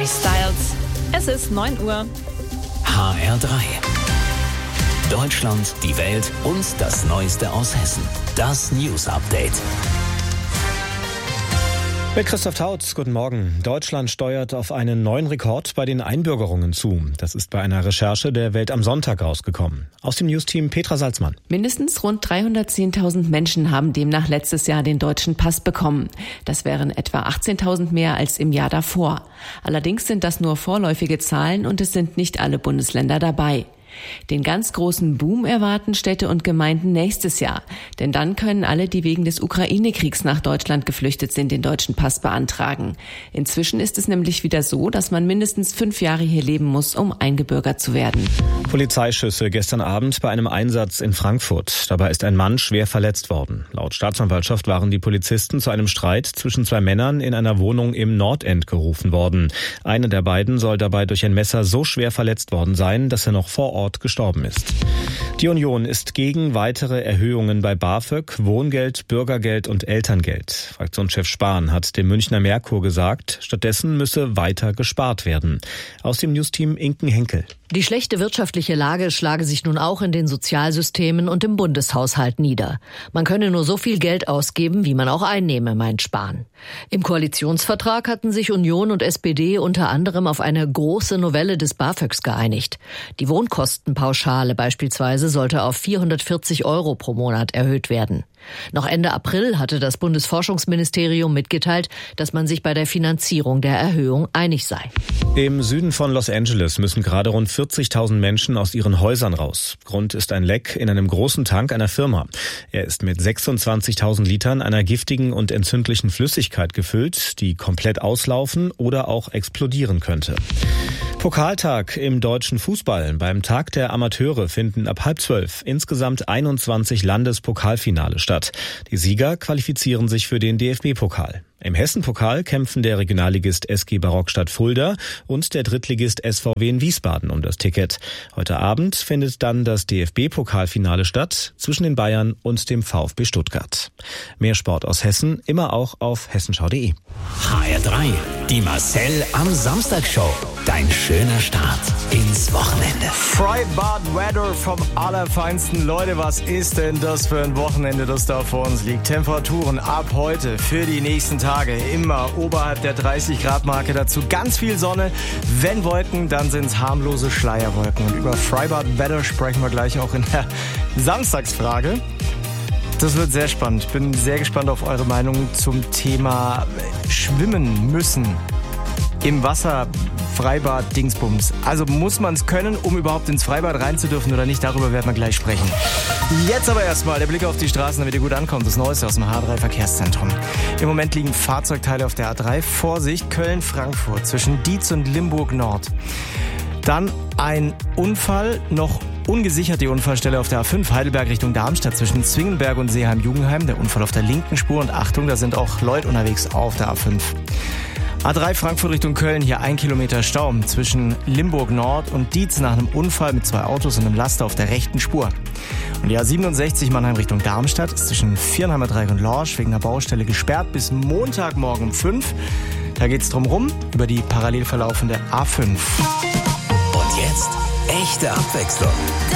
Harry Styles. Es ist 9 Uhr. HR3. Deutschland, die Welt und das Neueste aus Hessen. Das News Update. Mit Christoph Tautz, guten Morgen. Deutschland steuert auf einen neuen Rekord bei den Einbürgerungen zu. Das ist bei einer Recherche der Welt am Sonntag rausgekommen. Aus dem Newsteam Petra Salzmann. Mindestens rund 310.000 Menschen haben demnach letztes Jahr den deutschen Pass bekommen. Das wären etwa 18.000 mehr als im Jahr davor. Allerdings sind das nur vorläufige Zahlen und es sind nicht alle Bundesländer dabei. Den ganz großen Boom erwarten Städte und Gemeinden nächstes Jahr. Denn dann können alle, die wegen des Ukraine-Kriegs nach Deutschland geflüchtet sind, den deutschen Pass beantragen. Inzwischen ist es nämlich wieder so, dass man mindestens 5 Jahre hier leben muss, um eingebürgert zu werden. Polizeischüsse gestern Abend bei einem Einsatz in Frankfurt. Dabei ist ein Mann schwer verletzt worden. Laut Staatsanwaltschaft waren die Polizisten zu einem Streit zwischen 2 Männern in einer Wohnung im Nordend gerufen worden. Einer der beiden soll dabei durch ein Messer so schwer verletzt worden sein, dass er noch vor Ort gestorben ist. Die Union ist gegen weitere Erhöhungen bei BAföG, Wohngeld, Bürgergeld und Elterngeld. Fraktionschef Spahn hat dem Münchner Merkur gesagt, stattdessen müsse weiter gespart werden. Aus dem Newsteam Inken Henkel. Die schlechte wirtschaftliche Lage schlage sich nun auch in den Sozialsystemen und im Bundeshaushalt nieder. Man könne nur so viel Geld ausgeben, wie man auch einnehme, meint Spahn. Im Koalitionsvertrag hatten sich Union und SPD unter anderem auf eine große Novelle des BAföGs geeinigt. Die Wohnkostenpauschale beispielsweise sollte auf 440 € pro Monat erhöht werden. Noch Ende April hatte das Bundesforschungsministerium mitgeteilt, dass man sich bei der Finanzierung der Erhöhung einig sei. Im Süden von Los Angeles müssen gerade rund 40.000 Menschen aus ihren Häusern raus. Grund ist ein Leck in einem großen Tank einer Firma. Er ist mit 26.000 Litern einer giftigen und entzündlichen Flüssigkeit gefüllt, die komplett auslaufen oder auch explodieren könnte. Pokaltag im deutschen Fußball. Beim Tag der Amateure finden ab 11:30 insgesamt 21 Landespokalfinale statt. Die Sieger qualifizieren sich für den DFB-Pokal. Im Hessen-Pokal kämpfen der Regionalligist SG Barockstadt Fulda und der Drittligist SVW in Wiesbaden um das Ticket. Heute Abend findet dann das DFB-Pokalfinale statt zwischen den Bayern und dem VfB Stuttgart. Mehr Sport aus Hessen, immer auch auf hessenschau.de. HR3, die Marcel am Samstag-Show. Dein schöner Start ins Wochenende. Freibad Weather vom Allerfeinsten. Leute, was ist denn das für ein Wochenende, das da vor uns liegt? Temperaturen ab heute für die nächsten Tage immer oberhalb der 30-Grad-Marke. Dazu ganz viel Sonne. Wenn Wolken, dann sind es harmlose Schleierwolken. Und über Freibad Weather sprechen wir gleich auch in der Samstagsfrage. Das wird sehr spannend. Ich bin sehr gespannt auf eure Meinung zum Thema Schwimmen müssen im Wasser. Freibad Dingsbums. Also muss man es können, um überhaupt ins Freibad rein zu dürfen oder nicht? Darüber werden wir gleich sprechen. Jetzt aber erstmal der Blick auf die Straßen, damit ihr gut ankommt. Das Neueste aus dem H3 Verkehrszentrum. Im Moment liegen Fahrzeugteile auf der A3. Vorsicht, Köln-Frankfurt zwischen Dietz und Limburg Nord. Dann ein Unfall, noch ungesichert die Unfallstelle auf der A5 Heidelberg Richtung Darmstadt zwischen Zwingenberg und Seeheim-Jugendheim. Der Unfall auf der linken Spur und Achtung, da sind auch Leute unterwegs auf der A5. A3 Frankfurt Richtung Köln, hier 1 Kilometer Stau zwischen Limburg Nord und Dietz nach einem Unfall mit 2 Autos und einem Laster auf der rechten Spur. Und die A67 Mannheim Richtung Darmstadt ist zwischen Viernheimer Dreieck und Lorsch wegen einer Baustelle gesperrt bis Montagmorgen um 5. Da geht's drum rum über die parallel verlaufende A5. Und jetzt echte Abwechslung.